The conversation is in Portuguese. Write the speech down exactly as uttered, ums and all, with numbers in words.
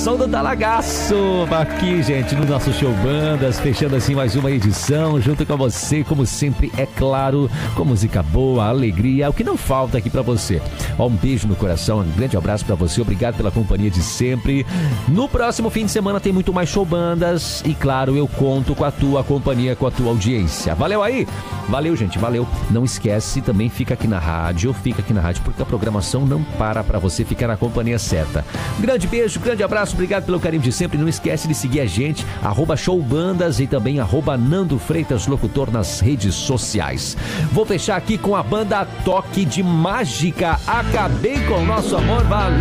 som do Talagaço aqui, gente, no nosso Show Bandas, fechando assim mais uma edição, junto com você, como sempre, é claro, com música boa, alegria, o que não falta aqui pra você. Ó, um beijo no coração, um grande abraço pra você, obrigado pela companhia de sempre. No próximo fim de semana tem muito mais Show Bandas e, claro, eu conto com a tua companhia, com a tua audiência. Valeu aí? Valeu, gente, valeu. Não esquece, também fica aqui na rádio, fica aqui na rádio, porque a programação não para pra você ficar na companhia certa. Grande beijo, grande abraço, obrigado pelo carinho de sempre. Não esquece de seguir a gente, arroba Showbandas e também arroba Nando Freitas Locutor nas redes sociais. Vou fechar aqui com a banda Toque de Mágica. Acabei com o nosso amor, valeu!